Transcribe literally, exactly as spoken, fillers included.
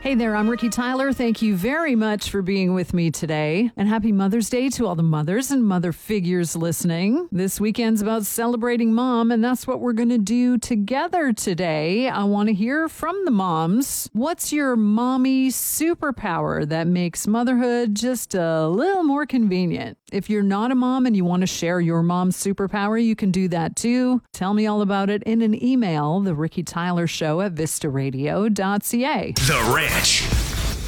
Hey there, I'm Ricky Tyler. Thank you very much for being with me today. And happy Mother's Day to all the mothers and mother figures listening. This weekend's about celebrating mom, and that's what we're going to do together today. I want to hear from the moms. What's your mommy superpower that makes motherhood just a little more convenient? If you're not a mom and you want to share your mom's superpower, you can do that too. Tell me all about it in an email, the Ricky Tyler Show at vista radio dot c a. The Rich.